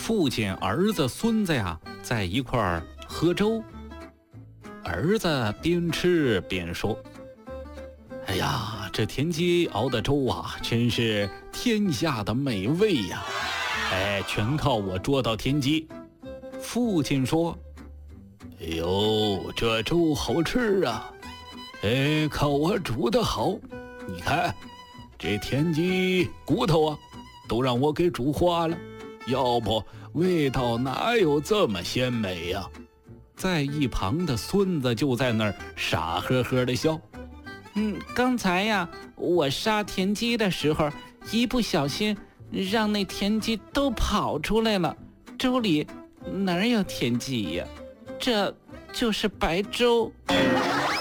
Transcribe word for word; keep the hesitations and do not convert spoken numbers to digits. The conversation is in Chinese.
父亲、儿子、孙子呀，在一块儿喝粥。儿子边吃边说：“哎呀，这田鸡熬的粥啊，真是天下的美味呀！哎，全靠我捉到田鸡。”父亲说：“哎呦，这粥好吃啊！哎，靠我煮的好。你看，这田鸡骨头啊，都让我给煮化了，要不味道哪有这么鲜美呀？”在一旁的孙子就在那儿傻呵呵的笑。嗯，刚才呀，我杀田鸡的时候，一不小心让那田鸡都跑出来了，粥里哪有田鸡呀？这就是白粥。